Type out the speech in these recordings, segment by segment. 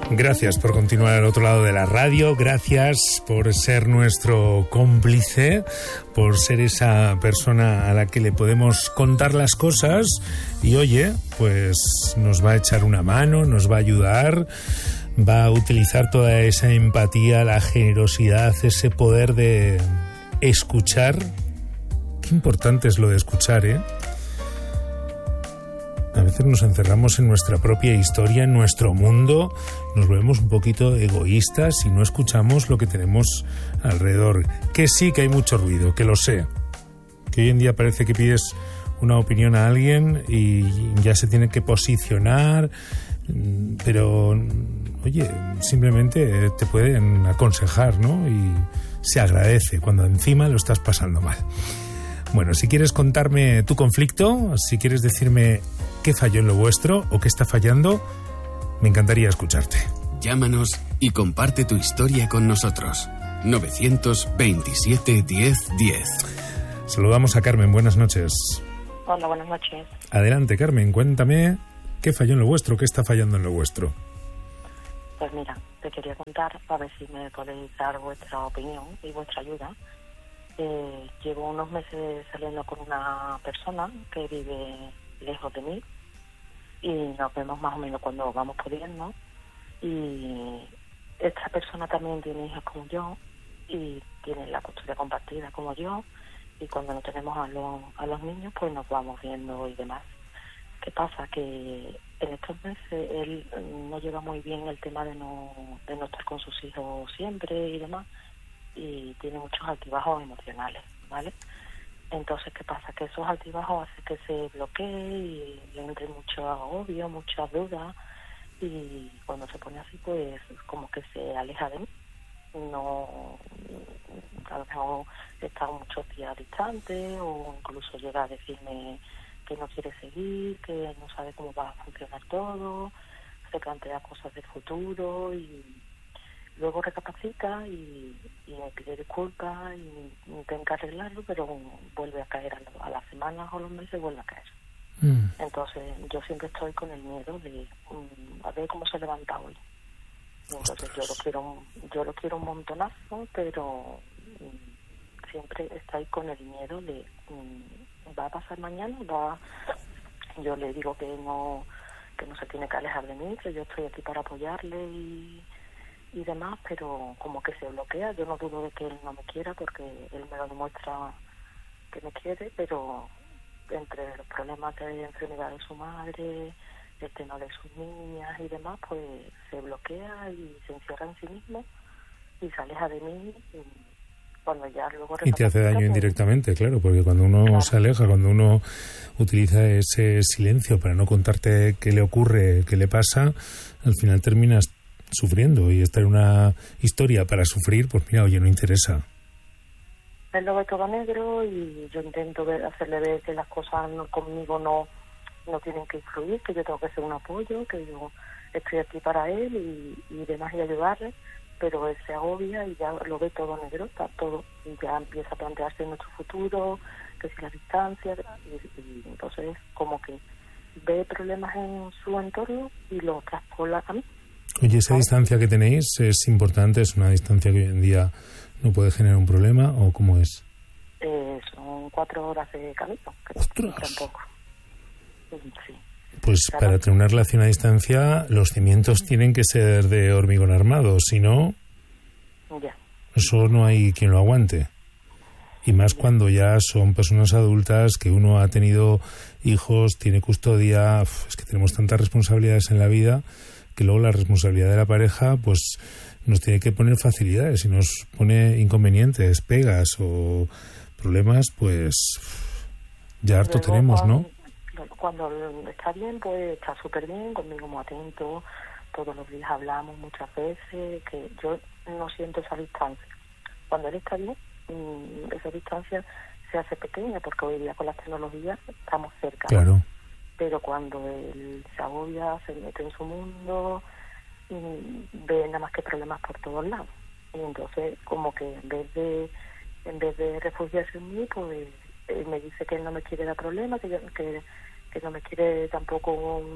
Gracias por continuar al otro lado de la radio, gracias por ser nuestro cómplice, por ser esa persona a la que le podemos contar las cosas y oye, pues nos va a echar una mano, nos va a ayudar, va a utilizar toda esa empatía, la generosidad, ese poder de escuchar. Qué importante es lo de escuchar, ¿eh? A veces nos encerramos en nuestra propia historia, en nuestro mundo, nos volvemos un poquito egoístas y no escuchamos lo que tenemos alrededor. Que sí que hay mucho ruido, que lo sé. Que hoy en día parece que pides una opinión a alguien y ya se tiene que posicionar, pero, oye, simplemente te pueden aconsejar, ¿no? Y se agradece cuando encima lo estás pasando mal. Bueno, si quieres contarme tu conflicto, si quieres decirme qué falló en lo vuestro o qué está fallando, me encantaría escucharte. Llámanos y comparte tu historia con nosotros. 927 10 10. Saludamos a Carmen, buenas noches. Hola, buenas noches. Adelante, Carmen, cuéntame qué falló en lo vuestro, qué está fallando en lo vuestro. Pues mira, te quería contar, a ver si me podéis dar vuestra opinión y vuestra ayuda. Llevo unos meses saliendo con una persona que vive lejos de mí y nos vemos más o menos cuando vamos pudiendo, y esta persona también tiene hijos como yo y tiene la custodia compartida como yo, y cuando no tenemos a los niños pues nos vamos viendo y demás. ¿Qué pasa? Que en estos meses él no lleva muy bien el tema de no estar con sus hijos siempre y demás, y tiene muchos altibajos emocionales, ¿vale? Entonces, ¿qué pasa? Que esos altibajos hacen que se bloquee y le entre mucho agobio, muchas dudas, y cuando se pone así, pues como que se aleja de mí. No, a lo mejor está muchos días distante, o incluso llega a decirme que no quiere seguir, que no sabe cómo va a funcionar todo, se plantea cosas del futuro y luego recapacita y me pide disculpas y intenta arreglarlo, pero vuelve a caer a las semanas o los meses, vuelve a caer. Entonces yo siempre estoy con el miedo de a ver cómo se levanta hoy. Entonces yo lo quiero un montonazo, pero siempre estoy con el miedo de va a pasar mañana, yo le digo que no se tiene que alejar de mí, que yo estoy aquí para apoyarle y demás, pero como que se bloquea. Yo no dudo de que él no me quiera, porque él me lo demuestra que me quiere, pero entre los problemas de enfermedad de su madre, el tema de sus niñas y demás, pues se bloquea y se encierra en sí mismo y se aleja de mí, y cuando ya luego y te hace daño indirectamente, claro, porque cuando uno se aleja, cuando uno utiliza ese silencio para no contarte qué le ocurre, qué le pasa, al final terminas sufriendo, y estar en una historia para sufrir, pues mira, oye, no interesa. Él lo ve todo negro y yo intento hacerle ver que las cosas conmigo no tienen que influir, que yo tengo que ser un apoyo, que yo estoy aquí para él y demás, y ayudarle, pero él se agobia y ya lo ve todo negro, está todo, y ya empieza a plantearse nuestro futuro, que si la distancia, y entonces como que ve problemas en su entorno y lo traspola a mí. Oye, esa distancia que tenéis es importante, es una distancia que hoy en día no puede generar un problema, ¿o cómo es? Son 4 horas de camino, que tampoco. Sí. Pues claro, para tener una relación a distancia, los cimientos tienen que ser de hormigón armado, si no, eso no hay quien lo aguante. Y más cuando ya son personas adultas, que uno ha tenido hijos, tiene custodia, es que tenemos tantas responsabilidades en la vida, que luego la responsabilidad de la pareja pues nos tiene que poner facilidades y nos pone inconvenientes, pegas o problemas, pues ya harto tenemos, ¿no? Cuando está bien, pues está súper bien, conmigo muy atento, todos los días hablamos muchas veces, que yo no siento esa distancia. Cuando él está bien, esa distancia se hace pequeña, porque hoy día con las tecnologías estamos cerca. Claro. Pero cuando él se agobia, se mete en su mundo, ve nada más que problemas por todos lados. Y entonces, como que en vez de refugiarse en mí, pues él me dice que él no me quiere dar problemas, que no me quiere tampoco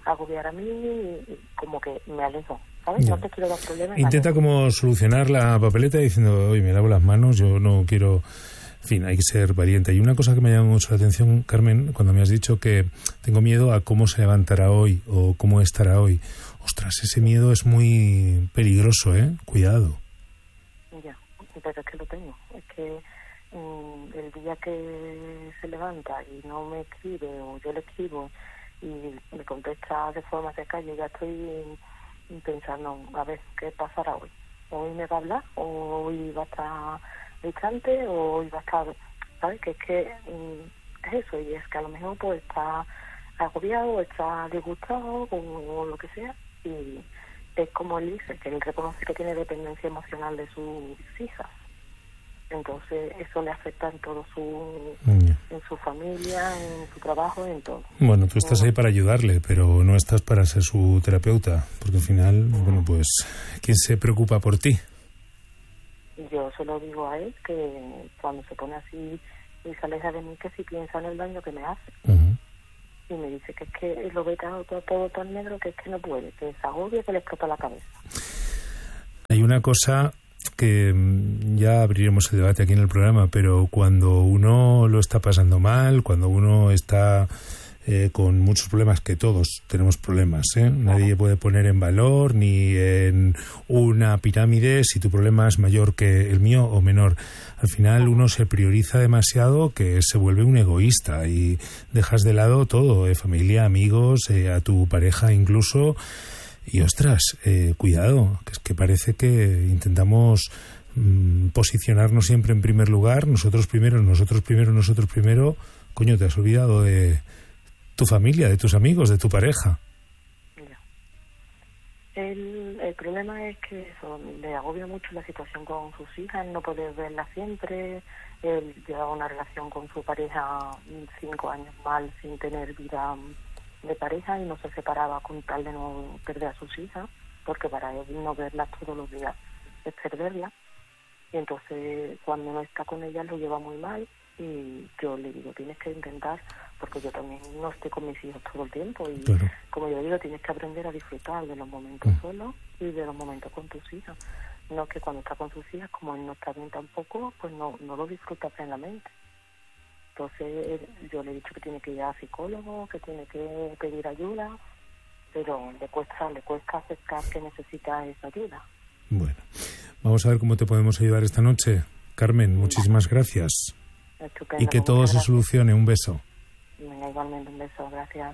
agobiar a mí y como que me alejo, ¿sabes? Ya. No te quiero dar problemas. Intenta como solucionar la papeleta diciendo, oye, me lavo las manos, yo no quiero... En fin, hay que ser valiente. Y una cosa que me llama mucho la atención, Carmen, cuando me has dicho que tengo miedo a cómo se levantará hoy o cómo estará hoy. Ostras, ese miedo es muy peligroso, ¿eh? Cuidado. Ya, pero es que lo tengo. Es que el día que se levanta y no me escribe o yo le escribo y me contesta de forma de calle, ya estoy pensando, a ver, ¿qué pasará hoy? ¿Hoy me va a hablar? ¿O hoy va a estar distante? ¿O hoy va a estar...? ¿Sabes? Que es que es eso, y es que a lo mejor pues está agobiado, está disgustado o lo que sea, y es como él dice, que él reconoce que tiene dependencia emocional de sus hijas. Entonces eso le afecta en todo en su familia, en su trabajo, en todo. Bueno, tú estás ahí para ayudarle, pero no estás para ser su terapeuta, porque al final, bueno, pues, ¿quién se preocupa por ti? Yo se lo digo a él, que cuando se pone así y se aleja de mí, que si piensa en el daño que me hace. Uh-huh. Y me dice que es que lo ve todo tan negro que es que no puede, que se agobia, que le explota la cabeza. Hay una cosa que ya abriremos el debate aquí en el programa, pero cuando uno lo está pasando mal, cuando uno está con muchos problemas, que todos tenemos problemas, ¿eh? Nadie puede poner en valor ni en una pirámide si tu problema es mayor que el mío o menor. Al final uno se prioriza demasiado, que se vuelve un egoísta y dejas de lado todo, familia, amigos, a tu pareja incluso. Y ostras, cuidado, que es que parece que intentamos posicionarnos siempre en primer lugar, nosotros primero. Coño, te has olvidado de tu familia, de tus amigos, de tu pareja. El problema es que eso, le agobia mucho la situación con sus hijas, no poder verlas siempre. Él llevaba una relación con su pareja 5 años mal, sin tener vida de pareja, y no se separaba con tal de no perder a sus hijas, porque para él no verlas todos los días es perderlas. Y entonces cuando no está con ellas lo lleva muy mal, y yo le digo, tienes que intentar, porque yo también no estoy con mis hijos todo el tiempo, y claro, como yo digo, tienes que aprender a disfrutar de los momentos solos y de los momentos con tus hijas. No que cuando está con sus hijas, como él no está bien tampoco, pues no lo disfruta plenamente. Entonces yo le he dicho que tiene que ir a psicólogo, que tiene que pedir ayuda, pero le cuesta aceptar que necesita esa ayuda. Bueno, vamos a ver cómo te podemos ayudar esta noche. Carmen, muchísimas gracias. Estupendo, y que todo se solucione. Un beso. Venga, igualmente un beso, gracias.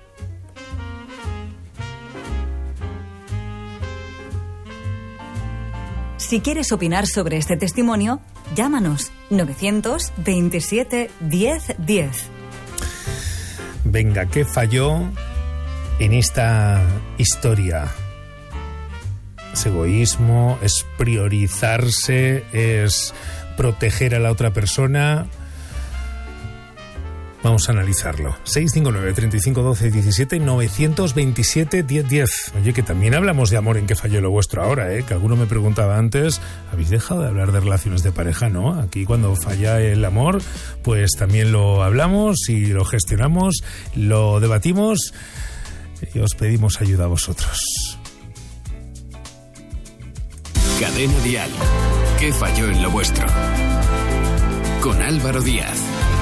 Si quieres opinar sobre este testimonio, llámanos 927 10 10. Venga, ¿qué falló en esta historia? Es egoísmo, es priorizarse, es proteger a la otra persona. Vamos a analizarlo. 659 35 12 17 927 10 10. Oye, que también hablamos de amor en qué falló lo vuestro ahora, ¿eh? Que alguno me preguntaba antes, ¿habéis dejado de hablar de relaciones de pareja? No, aquí cuando falla el amor, pues también lo hablamos y lo gestionamos, lo debatimos y os pedimos ayuda a vosotros. Cadena Dial. ¿Qué falló en lo vuestro? Con Álvaro Díaz.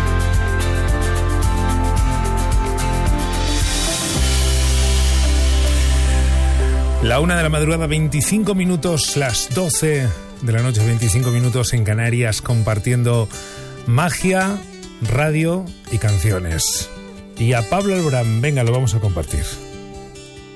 La 1 de la madrugada, 25 minutos, las 12 de la noche, 25 minutos en Canarias, compartiendo magia, radio y canciones. Y a Pablo Alborán, venga, lo vamos a compartir.